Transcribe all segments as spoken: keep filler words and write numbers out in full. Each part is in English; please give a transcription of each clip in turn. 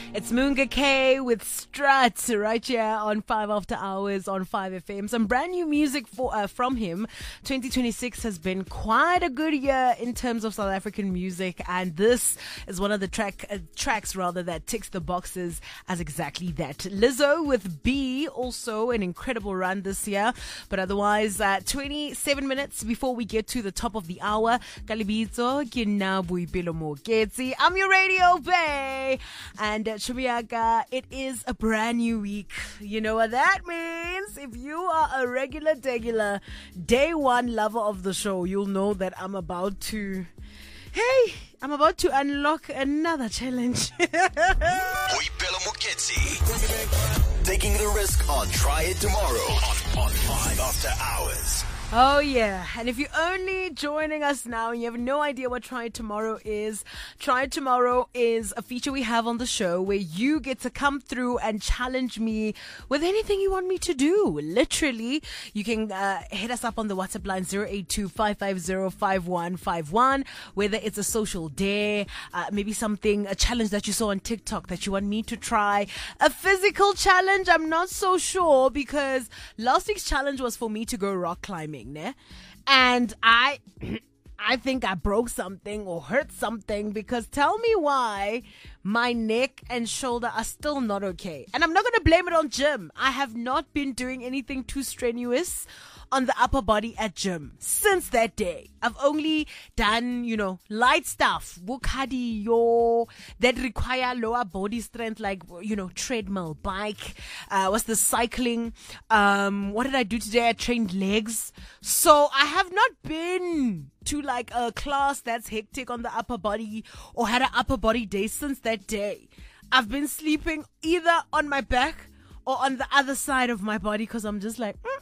It's Moonga K with Strut right here on five After Hours on five F M. Some brand new music for uh, from him. twenty twenty-six has been quite a good year in terms of South African music, and this is one of the track uh, tracks rather that ticks the boxes as exactly that. Lizzo with B, also an incredible run this year. But otherwise, uh, twenty-seven minutes before we get to the top of the hour. Kalibitso, ke nna Boipelo Moketsi. I'm your radio bae. And uh, Chumiaka, it is a brand new week. You know what that means? If you are a regular, regular, day one lover of the show, you'll know that I'm about to, hey, I'm about to unlock another challenge. Boipelo Moketsi. Taking the risk on Try It Tomorrow on, on five After Hours. Oh yeah, and if you're only joining us now and you have no idea what Try It Tomorrow is, Try It Tomorrow is a feature we have on the show where you get to come through and challenge me with anything you want me to do. Literally, you can uh, hit us up on the WhatsApp line zero eight two, five five zero, five one five one, whether it's a social dare, uh, maybe something, a challenge that you saw on TikTok that you want me to try, a physical challenge. I'm not so sure because last week's challenge was for me to go rock climbing. And I I think I broke something or hurt something, because tell me why my neck and shoulder are still not okay. And I'm not going to blame it on gym. I have not been doing anything too strenuous on the upper body at gym since that day. I've only done, you know, light stuff, cardio, that require lower body strength, like, you know, treadmill, bike, uh, what's the cycling, um, what did I do today? I trained legs. So I have not been to like a class that's hectic on the upper body or had an upper body day since that day. I've been sleeping either on my back or on the other side of my body because I'm just like, mm.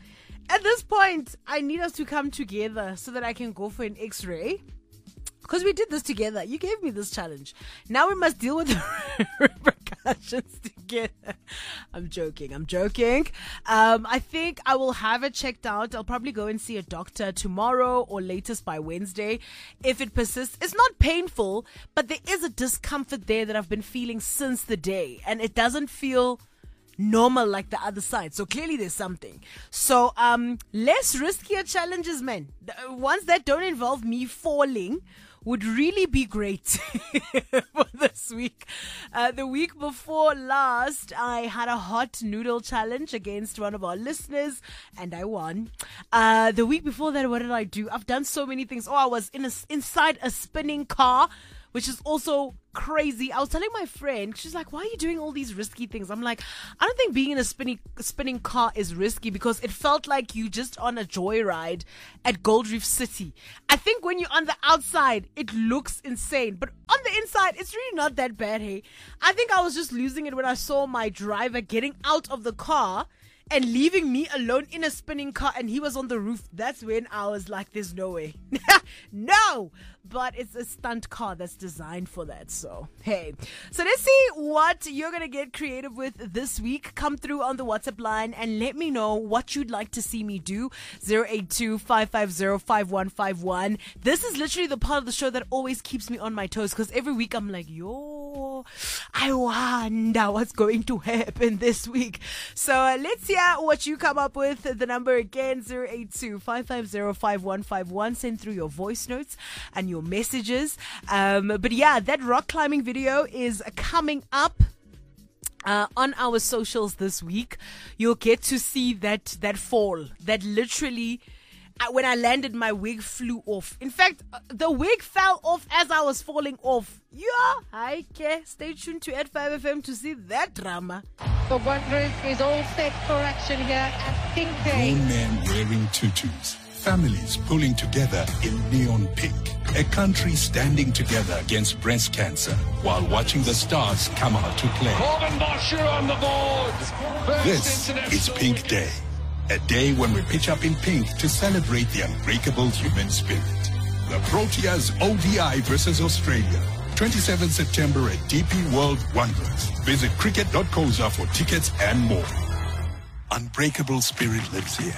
At this point, I need us to come together so that I can go for an x-ray. Because we did this together. You gave me this challenge. Now we must deal with the repercussions together. I'm joking. I'm joking. Um, I think I will have it checked out. I'll probably go and see a doctor tomorrow or latest by Wednesday. If it persists, it's not painful, but there is a discomfort there that I've been feeling since the day. And it doesn't feel normal like the other side. So clearly there's something. So um less riskier challenges, man. The ones that don't involve me falling would really be great for this week. Uh, the week before last, I had a hot noodle challenge against one of our listeners, and I won. Uh, the week before that, what did I do? I've done so many things. Oh, I was in a, inside a spinning car, which is also crazy. I was telling my friend, she's like, why are you doing all these risky things? I'm like, I don't think being in a spinning spinning car is risky, because it felt like you just on a joyride at Gold Reef City. I think when you're on the outside, it looks insane, but on the inside, it's really not that bad, hey? I think I was just losing it when I saw my driver getting out of the car and leaving me alone in a spinning car, and he was on the roof. That's when I was like, there's no way. No! But it's a stunt car that's designed for that, so hey. So let's see what you're going to get creative with this week. Come through on the WhatsApp line and let me know what you'd like to see me do. zero eight two, five five zero, five one five one. This is literally the part of the show that always keeps me on my toes, because every week I'm like, yo, I wonder what's going to happen this week. So uh, let's hear what you come up with. The number again, zero eight two, five five zero, five one five one. Send through your voice notes and your messages. Um, but yeah, that rock climbing video is coming up uh, on our socials this week. You'll get to see that that fall that literally, uh, when I landed, my wig flew off. In fact, uh, the wig fell off as I was falling off. Yeah, hi, okay. Stay tuned to Ed five F M to see that drama. The One Roof is all set for action here at Pink Day. Grown men wearing tutus. Families pulling together in neon pink. A country standing together against breast cancer while watching the stars come out to play. Corbin Bosher on the board. First This is Pink Day. A day when we pitch up in pink to celebrate the unbreakable human spirit. The Proteas O D I versus Australia. twenty-seventh September at D P World Wanderers. Visit cricket dot coza for tickets and more. Unbreakable spirit lives here.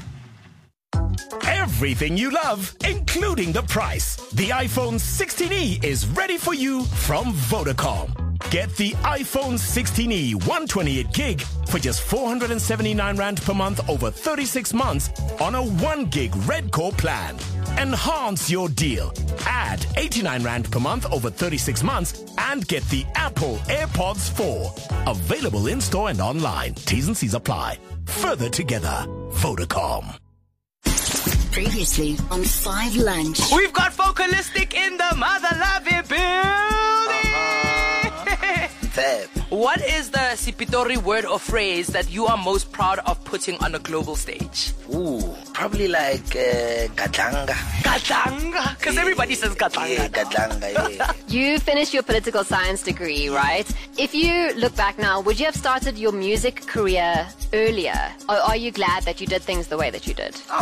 Everything you love, including the price. The iPhone sixteen e is ready for you from Vodacom. Get the iPhone sixteen E one twenty-eight gig for just four hundred seventy-nine rand per month over thirty-six months on a one gig Red Core plan. Enhance your deal. Add eighty-nine rand per month over thirty-six months and get the Apple AirPods four. Available in-store and online. T's and C's apply. Further together. Vodacom. Previously on Five Lunch. We've got Focalistic in the Mother Loving building. Fab. What is the Sipitori word or phrase that you are most proud of putting on a global stage? Ooh, probably like uh, Gadlanga. Gadlanga? Because everybody says Gadlanga. Yeah, Gadlanga, yeah. You finished your political science degree, right? If you look back now, would you have started your music career earlier? Or are you glad that you did things the way that you did? I'm